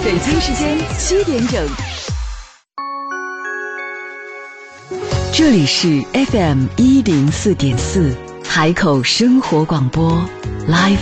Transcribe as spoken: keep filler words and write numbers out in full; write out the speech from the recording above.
北京时间七点整，这里是 F M 一零四点四海口生活广播 Live